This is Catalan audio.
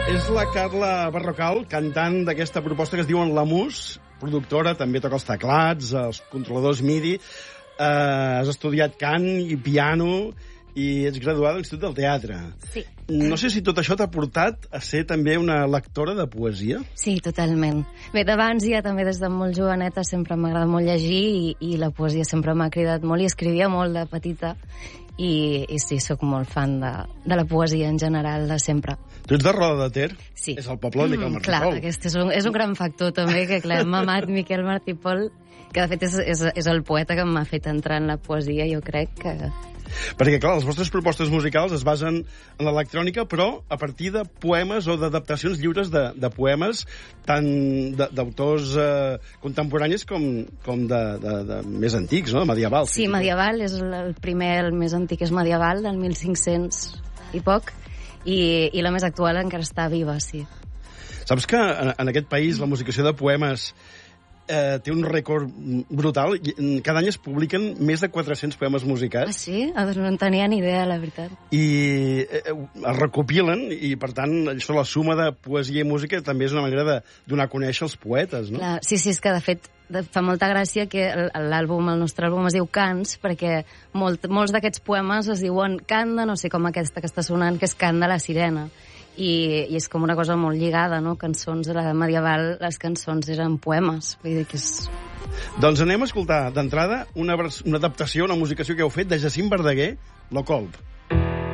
És la Carla Barrocal, cantant d'aquesta proposta que es diuen La Mus, productora, també toca els teclats, els controladors MIDI. Has estudiat cant i piano i ets graduada a l'Institut del Teatre. Sí. No sé si tot això t'ha portat a ser també una lectora de poesia. Sí, totalment. Bé, d'abans ja també des de molt joveneta sempre m'ha agradat molt llegir i la poesia sempre m'ha cridat molt i escrivia molt de petita i sí, sóc molt fan de la poesia en general, de sempre. Tu ets de Roda de Ter? Sí. És el poble de Miquel Martí Clar, Pol. aquest és un gran factor també, que clar, m'ha amat Miquel Martí Pol, que de fet és el poeta que m'ha fet entrar en la poesia, jo crec que... Perquè, clar, les vostres propostes musicals es basen en l'electrònica, però a partir de poemes o d'adaptacions lliures de poemes, tant d'autors contemporanis com de més antics, no?, de medievals. Sí, medieval, és el primer, el més antic és medieval, del 1500 i poc, i la més actual encara està viva, sí. Saps que en aquest país la musicació de poemes té un rècord brutal? Cada any es publiquen més de 400 poemes musicats. Ah, sí? No en tenia ni idea, la veritat. I es recopilen, i per tant, això, la suma de poesia i música també és una manera de donar a conèixer els poetes, no? Clar, sí, és que de fet fa molta gràcia que el nostre àlbum es diu Cants, perquè molts d'aquests poemes es diuen Cant de no sé com aquesta que està sonant, que és Cant de la Sirena. I és com una cosa molt lligada, no? Cançons de la medieval, les cançons eren poemes. Vull dir que és... Doncs anem a escoltar d'entrada una adaptació, una musicació que heu fet de Jacint Verdaguer, Lo Colp.